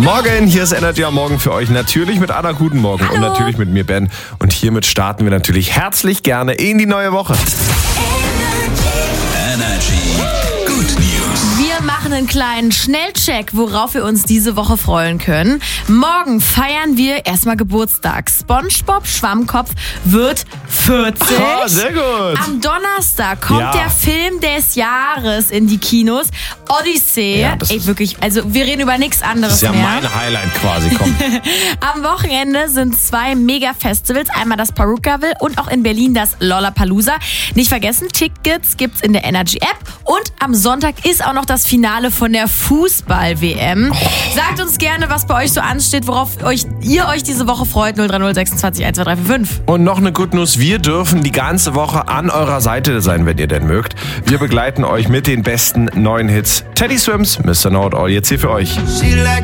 Morgen, hier ist Energy am Morgen für euch. Natürlich mit Anna, guten Morgen. Hallo. Und natürlich mit mir, Ben. Und hiermit starten wir natürlich herzlich gerne in die neue Woche. Energy Good News. Wir machen einen kleinen Schnellcheck, worauf wir uns diese Woche freuen können. Morgen feiern wir erstmal Geburtstag. SpongeBob Schwammkopf wird 40. Oh, sehr gut. Am Donnerstag kommt Ja. der Film des Jahres in die Kinos. Odyssey. Ja, das Ey, ist- wirklich, also wir reden über nichts anderes Das ist ja mehr. mein Highlight quasi. Komm. Am Wochenende sind 2 Mega-Festivals. Einmal das Perukaville und auch in Berlin das Lollapalooza. Nicht vergessen, Tickets gibt's in der Energy-App. Und am Sonntag ist auch noch das Finale von der Fußball-WM. Sagt uns gerne, was bei euch so ansteht, worauf ihr euch diese Woche freut. 030 26 12345. Und noch eine Good News. Wir dürfen die ganze Woche an eurer Seite sein, wenn ihr denn mögt. Wir begleiten euch mit den besten neuen Hits. Teddy Swims, Mr. Know It All, jetzt hier für euch.